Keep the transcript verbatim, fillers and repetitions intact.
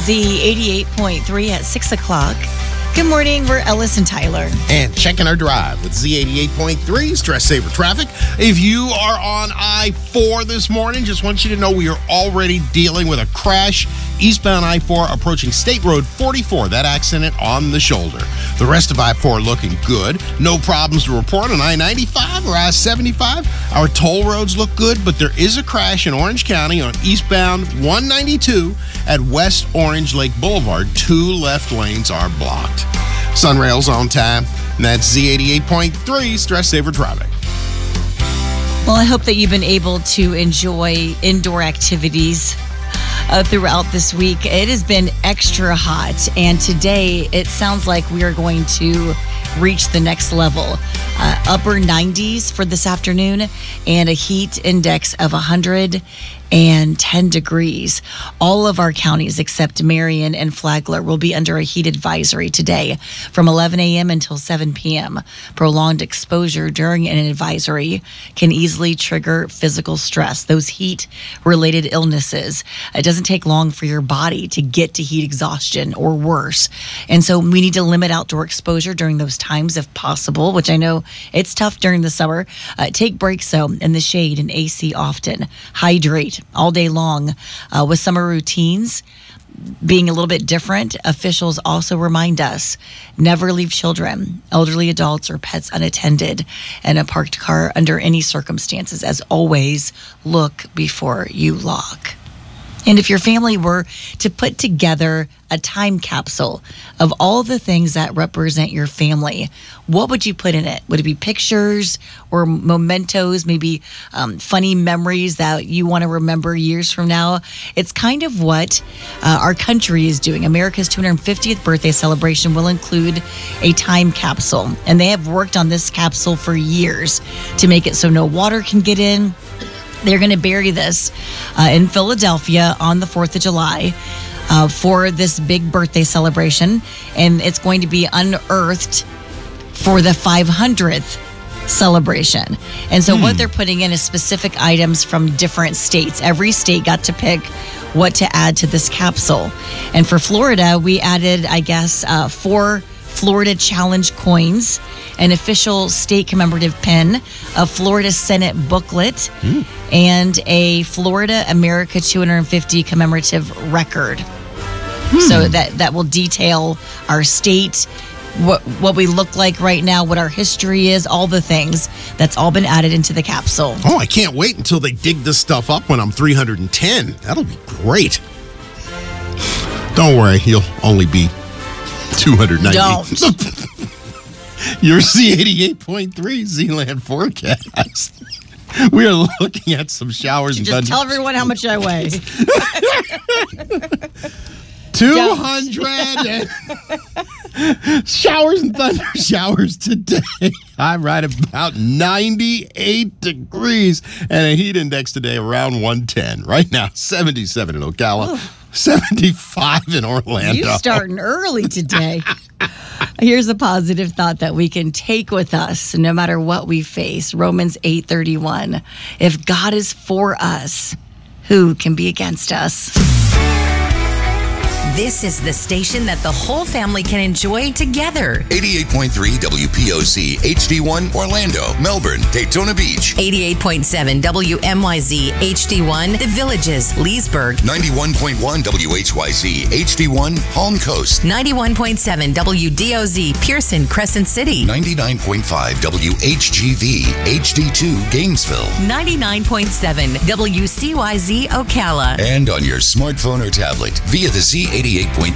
Z eighty-eight point three at six o'clock. Good morning, we're Ellis and Tyler. And checking our drive with Z eighty-eight point three, Stress Saver Traffic. If you are on I four this morning, just want you to know we are already dealing with a crash. Eastbound I four approaching State Road forty-four, that accident on the shoulder. The rest of I four looking good. No problems to report on I ninety-five or I seventy-five. Our toll roads look good, but there is a crash in Orange County on eastbound one ninety-two at West Orange Lake Boulevard. Two left lanes are blocked. Sunrail's on time, and that's Z eighty-eight point three, Stress Saver Traffic. Well, I hope that you've been able to enjoy indoor activities uh, throughout this week. It has been extra hot, and today it sounds like we are going to reach the next level. Uh, upper nineties for this afternoon and a heat index of one hundred ten degrees. All of our counties except Marion and Flagler will be under a heat advisory today from eleven a.m. until seven p.m. Prolonged exposure during an advisory can easily trigger physical stress, those heat-related illnesses. It doesn't take long for your body to get to heat exhaustion or worse. And so we need to limit outdoor exposure during those times if possible, which I know it's tough during the summer. Uh, take breaks, though, in the shade and A C often. Hydrate all day long. Uh, with summer routines being a little bit different, officials also remind us never leave children, elderly adults, or pets unattended in a parked car under any circumstances. As always, look before you lock. And if your family were to put together a time capsule of all the things that represent your family, what would you put in it? Would it be pictures or mementos, maybe um, funny memories that you want to remember years from now? It's kind of what uh, our country is doing. America's two hundred fiftieth birthday celebration will include a time capsule, and they have worked on this capsule for years to make it so no water can get in. They're going to bury this uh, in Philadelphia on the fourth of July uh, for this big birthday celebration. And it's going to be unearthed for the five hundredth celebration. And so hmm. what they're putting in is specific items from different states. Every state got to pick what to add to this capsule. And for Florida, we added, I guess, uh, four Florida Challenge coins, an official state commemorative pin, a Florida Senate booklet, mm. and a Florida America two hundred fifty commemorative record. Mm. So that, that will detail our state, what what we look like right now, what our history is, all the things. That's all been added into the capsule. Oh, I can't wait until they dig this stuff up when I'm three hundred ten. That'll be great. Don't worry, he'll only be two hundred ninety. Don't. Your Z eighty-eight point three Z-Land forecast. We are looking at some showers and just tell everyone how much I weigh. two hundred and showers and thunder showers today. I'm right about ninety-eight degrees and a heat index today around one ten. Right now, seventy-seven in Ocala. Ooh. seventy-five in Orlando. You're starting early today. Here's a positive thought that we can take with us no matter what we face. Romans eight thirty-one. If God is for us, who can be against us? This is the station that the whole family can enjoy together. eighty-eight point three W P O C H D one Orlando, Melbourne, Daytona Beach. eighty-eight point seven W M Y Z H D one The Villages, Leesburg. ninety-one point one W H Y Z H D one Palm Coast. ninety-one point seven W D O Z Pearson, Crescent City. ninety-nine point five W H G V H D two Gainesville. ninety-nine point seven W C Y Z Ocala. And on your smartphone or tablet via the Z eighty-eight point